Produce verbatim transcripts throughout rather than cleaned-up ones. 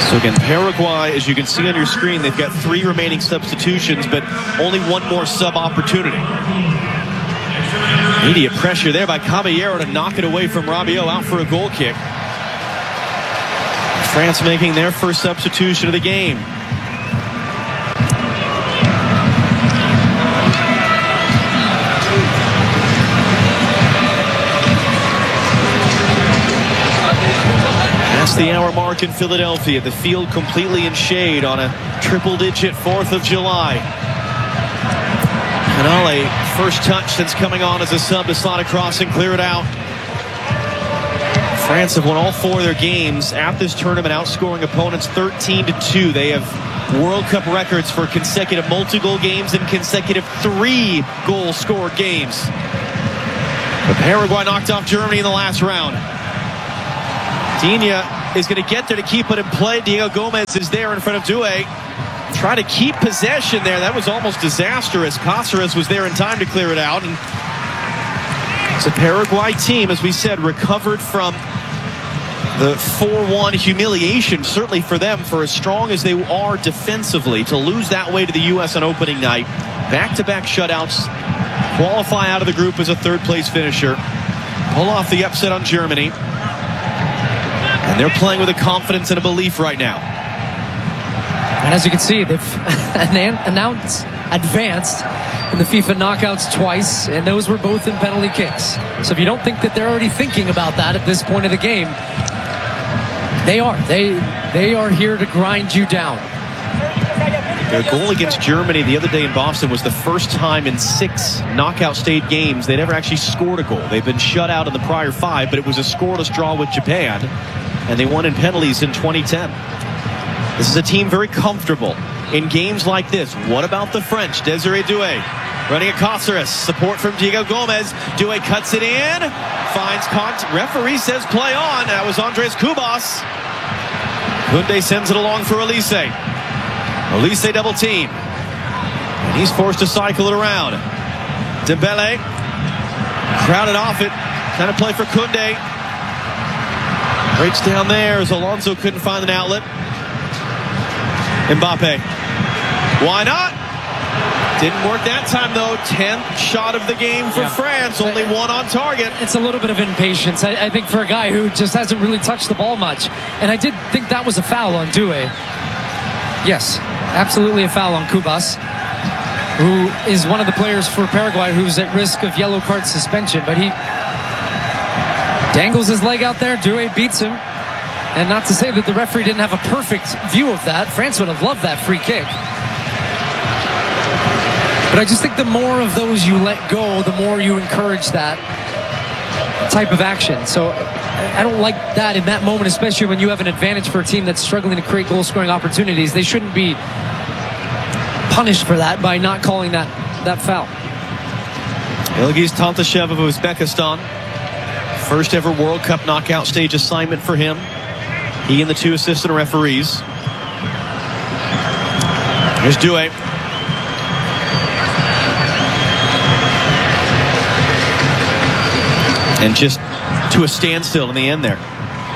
So again, Paraguay, as you can see on your screen, they've got three remaining substitutions, but only one more sub opportunity. Immediate pressure there by Caballero to knock it away from Rabiot, out for a goal kick. France making their first substitution of the game. The hour mark in Philadelphia. The field completely in shade on a triple-digit fourth of July. Canale, first touch since coming on as a sub to slot across and clear it out. France have won all four of their games at this tournament, outscoring opponents thirteen to two. They have World Cup records for consecutive multi-goal games and consecutive three-goal scored games. But Paraguay knocked off Germany in the last round. Digne is going to get there to keep it in play. Diego Gomez is there in front of Doué. Try to keep possession there. That was almost disastrous. Cáceres was there in time to clear it out. And it's a Paraguay team, as we said, recovered from the four one humiliation, certainly for them, for as strong as they are defensively, to lose that way to the U S on opening night. Back-to-back shutouts. Qualify out of the group as a third-place finisher. Pull off the upset on Germany. And they're playing with a confidence and a belief right now. And as you can see, they've announced advanced in the FIFA knockouts twice, and those were both in penalty kicks. So if you don't think that they're already thinking about that at this point of the game, they are. They, they are here to grind you down. Their goal against Germany the other day in Boston was the first time in six knockout stage games they'd ever actually scored a goal. They've been shut out in the prior five, but it was a scoreless draw with Japan, and they won in penalties in twenty ten. This is a team very comfortable in games like this. What about the French? Desiré Doué running at Cáceres. Support from Diego Gomez. Doué cuts it in. Finds contact. Referee says play on. That was Andres Cubas. Koundé sends it along for Elise. Elise double team. And he's forced to cycle it around. Dembele. Crowded off it. Trying to play for Koundé. Breaks down there as Alonso couldn't find an outlet. Mbappe. Why not? Didn't work that time, though. tenth shot of the game for yeah. France. Only one on target. It's a little bit of impatience, I, I think, for a guy who just hasn't really touched the ball much. And I did think that was a foul on Doué. Yes, absolutely a foul on Cubas, who is one of the players for Paraguay who's at risk of yellow card suspension. But he dangles his leg out there. Doué beats him. And not to say that the referee didn't have a perfect view of that. France would have loved that free kick. But I just think the more of those you let go, the more you encourage that type of action. So I don't like that in that moment, especially when you have an advantage for a team that's struggling to create goal-scoring opportunities. They shouldn't be punished for that by not calling that, that foul. Ilgiz Tantashev of Uzbekistan. First ever World Cup knockout stage assignment for him. He and the two assistant referees. Here's Doué. And just to a standstill in the end there.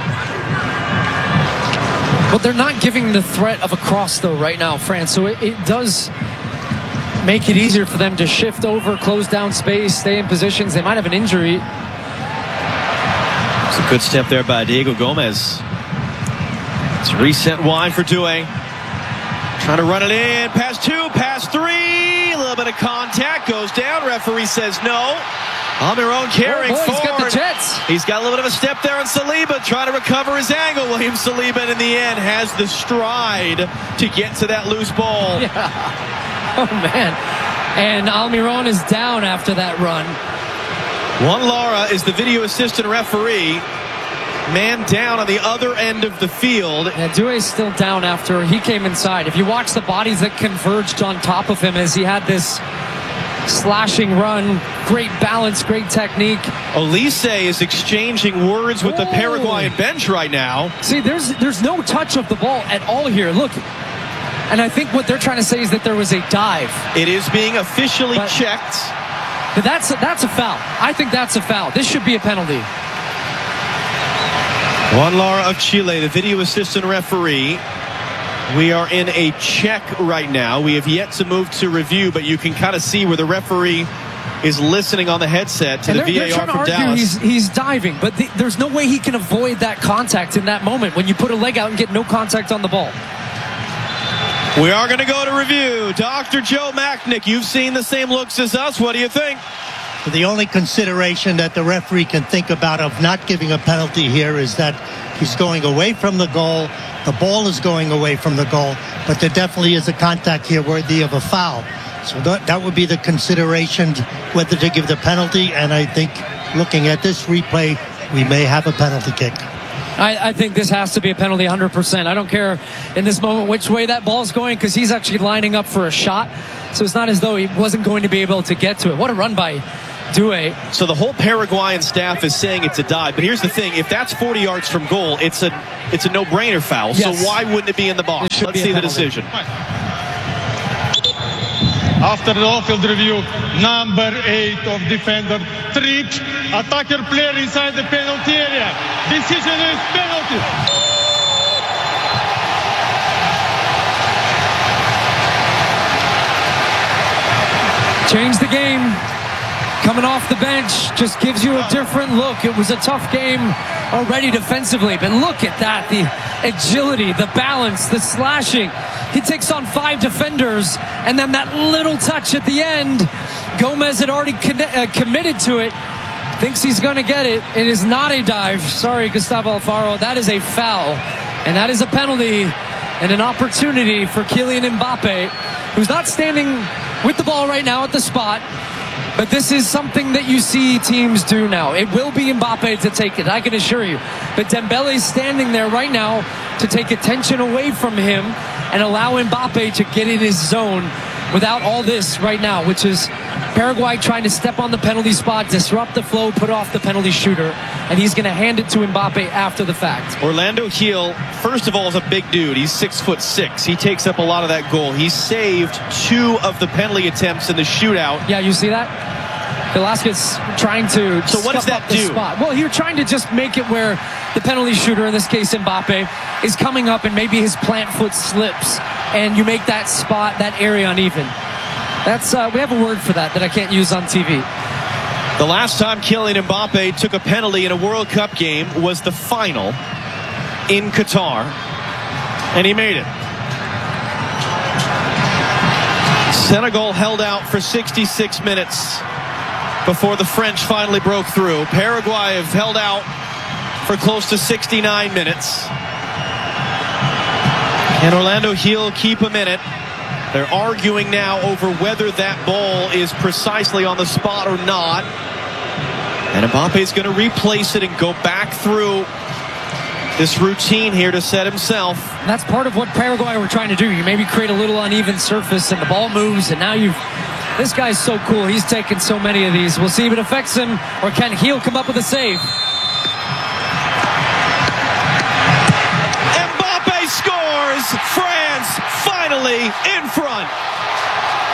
But they're not giving the threat of a cross, though, right now, France. So it, it does make it easier for them to shift over, close down space, stay in positions. They might have an injury. It's a good step there by Diego Gomez. It's reset wide for Doué. Trying to run it in. Pass two, pass three. A little bit of contact. Goes down. Referee says no. Almiron carrying oh boy, forward. He's got the jets. He's got a little bit of a step there on Saliba. Trying to recover his angle. William Saliba in the end has the stride to get to that loose ball. Yeah. Oh, man. And Almiron is down after that run. Juan Lara is the video assistant referee. Man down on the other end of the field. Yeah, Doué's still down after he came inside. If you watch the bodies that converged on top of him as he had this slashing run, great balance, great technique. Elise is exchanging words with oh. the Paraguayan bench right now. See, there's there's no touch of the ball at all here. Look. And I think what they're trying to say is that there was a dive. It is being officially but, checked. But that's a, that's a foul. I think that's a foul. This should be a penalty. Juan Lara of Chile, the video assistant referee. We are in a check right now. We have yet to move to review, but you can kind of see where the referee is listening on the headset to and the they're, V A R they're trying to from argue Dallas. He's, he's diving, but the, there's no way he can avoid that contact in that moment when you put a leg out and get no contact on the ball. We are going to go to review. Doctor Joe Machnik, you've seen the same looks as us. What do you think? The only consideration that the referee can think about of not giving a penalty here is that he's going away from the goal. The ball is going away from the goal, but there definitely is a contact here worthy of a foul. So that, that would be the consideration, whether to give the penalty. And I think looking at this replay, we may have a penalty kick. I, I think this has to be a penalty one hundred percent. I don't care in this moment which way that ball's going, because he's actually lining up for a shot. So it's not as though he wasn't going to be able to get to it. What a run by Due. So the whole Paraguayan staff is saying it's a dive, but here's the thing: if that's forty yards from goal, it's a it's a no-brainer foul. Yes. So why wouldn't it be in the box? Let's see the decision. After the off-field review, number eight of defender tripped attacker player inside the penalty area. Decision is penalty. Change the game. Coming off the bench just gives you a different look. It was a tough game already defensively, but look at that. The agility, the balance, the slashing. He takes on five defenders, and then that little touch at the end. Gomez had already con- uh, committed to it. Thinks he's going to get it. It is not a dive. Sorry, Gustavo Alfaro. That is a foul, and that is a penalty and an opportunity for Kylian Mbappe, who's not standing with the ball right now at the spot. But this is something that you see teams do now. It will be Mbappe to take it, I can assure you. But Dembele's standing there right now to take attention away from him and allow Mbappe to get in his zone without all this right now, which is Paraguay trying to step on the penalty spot, disrupt the flow, put off the penalty shooter, and he's going to hand it to Mbappe after the fact. Orlando Gil, first of all, is a big dude. He's six foot six. He takes up a lot of that goal. He saved two of the penalty attempts in the shootout. Yeah, you see that? Velasquez trying to so what does that up the do? Spot. Well, you're trying to just make it where the penalty shooter, in this case Mbappe, is coming up and maybe his plant foot slips, and you make that spot, that area uneven. That's uh, we have a word for that that I can't use on T V. The last time Kylian Mbappe took a penalty in a World Cup game was the final in Qatar, and he made it. Senegal held out for sixty-six minutes before the French finally broke through. Paraguay have held out for close to sixty-nine minutes. Can Orlando Gil keep a minute? They're arguing now over whether that ball is precisely on the spot or not. And Mbappe's going to replace it and go back through this routine here to set himself. That's part of what Paraguay were trying to do. You maybe create a little uneven surface and the ball moves, and now you've... This guy's so cool. He's taken so many of these. We'll see if it affects him, or can Gil come up with a save? Mbappe scores! France finally in front.